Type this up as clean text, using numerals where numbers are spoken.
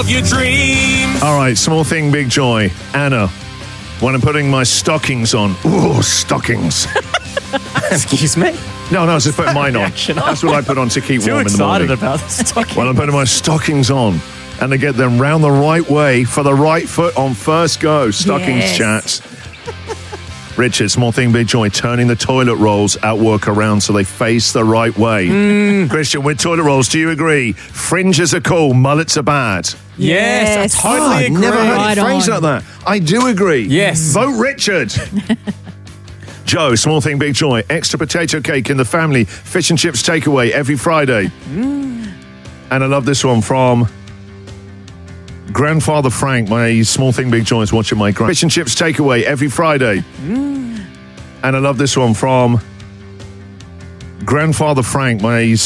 of your dreams. All right, small thing, big joy. Anna, when I'm putting my stockings on. Ooh, stockings. Excuse me? No, I was just putting mine on. That's what I put on to keep warm in the morning. Too excited about the stockings. When I'm putting my stockings on and I get them round the right way for the right foot on first go. Stockings chats. Richard, small thing, big joy. Turning the toilet rolls at work around so they face the right way. Christian, with toilet rolls, do you agree? Fringes are cool, mullets are bad. Yes, I totally agree. Never heard Right it phrased on. like that. I do agree. Yes. Vote Richard. Joe, small thing, big joy. Extra potato cake in the family. Fish and chips takeaway every Friday. And I love this one from Grandfather Frank. My small thing, big joy is watching my fish and chips takeaway every Friday. And I love this one from Grandfather Frank. My